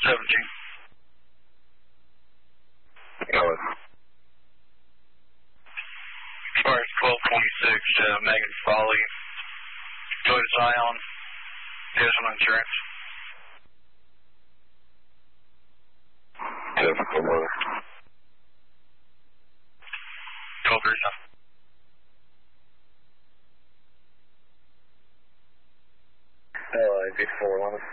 17. Go Expires 12/26, Megan Folly, Toyota Scion, Desmond Insurance. Typical weather. 12/37. LA before 11.